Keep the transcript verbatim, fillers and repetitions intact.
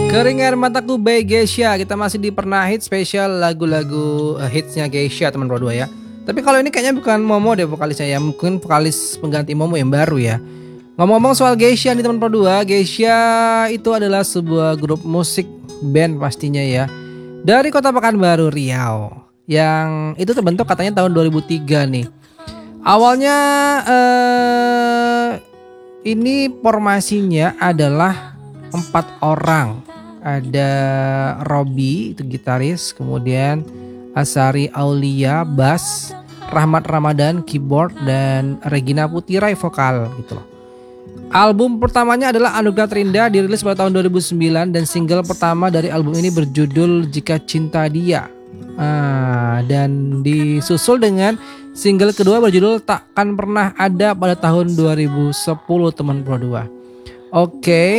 Kering air mataku by Geisha. Kita masih di Pernah Hits spesial lagu-lagu uh, hitsnya Geisha teman Pro dua ya. Tapi kalau ini kayaknya bukan Momo deh vokalisnya ya. Mungkin vokalis pengganti Momo yang baru ya. Ngomong-ngomong soal Geisha nih teman Pro dua, Geisha itu adalah sebuah grup musik band pastinya ya. Dari kota Pekanbaru, Riau. Yang itu terbentuk katanya tahun dua ribu tiga nih. Awalnya eh, ini formasinya adalah empat orang. Ada Robi itu gitaris, kemudian Asari Aulia bass, Rahmat Ramadan keyboard, dan Regina Putirai vokal gitu loh. Album pertamanya adalah Anugerah Terindah, dirilis pada tahun dua ribu sembilan, dan single pertama dari album ini berjudul Jika Cinta Dia. Ah, dan disusul dengan single kedua berjudul Takkan Pernah Ada pada tahun dua ribu sepuluh teman Pro dua. Oke.